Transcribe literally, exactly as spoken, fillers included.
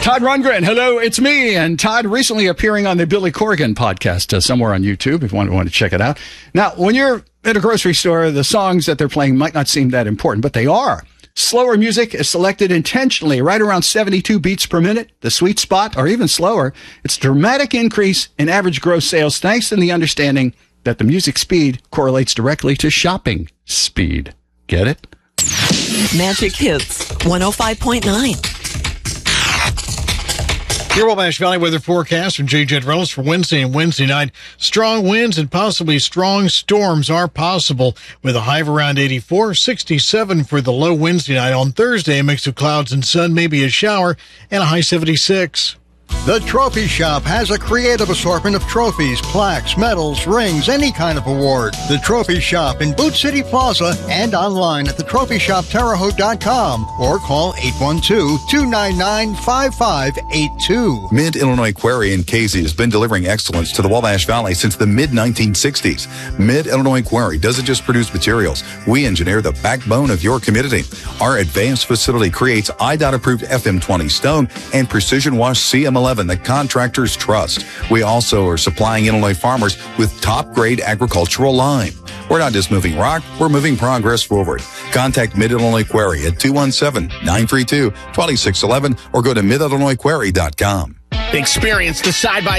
Todd Rundgren, hello, it's me. And Todd recently appearing on the Billy Corgan podcast uh, somewhere on YouTube if you want, want to check it out. Now, when you're at a grocery store, the songs that they're playing might not seem that important, but they are. Slower music is selected intentionally, right around seventy-two beats per minute, the sweet spot, or even slower. It's a dramatic increase in average gross sales thanks to the understanding that the music speed correlates directly to shopping speed. Get it? Magic Hits one oh five point nine. Your Wabash Valley weather forecast from J J Reynolds for Wednesday and Wednesday night. Strong winds and possibly strong storms are possible with a high of around eighty-four, sixty-seven for the low Wednesday night. On Thursday, a mix of clouds and sun, maybe a shower, and a high seventy-six. The Trophy Shop has a creative assortment of trophies, plaques, medals, rings, any kind of award. The Trophy Shop in Boot City Plaza and online at the trophy shop terre haute dot com or call eight one two, two nine nine, five five eight two. Mid-Illinois Quarry in Casey has been delivering excellence to the Wabash Valley since the mid nineteen sixties. Mid-Illinois Quarry doesn't just produce materials. We engineer the backbone of your community. Our advanced facility creates I D O T-approved F M twenty stone and precision wash C M eleven that contractors trust. We also are supplying Illinois farmers with top-grade agricultural lime. We're not just moving rock, we're moving progress forward. Contact Mid-Illinois Quarry at two one seven, nine three two, two six one one or go to mid illinois quarry dot com. Experience the side-by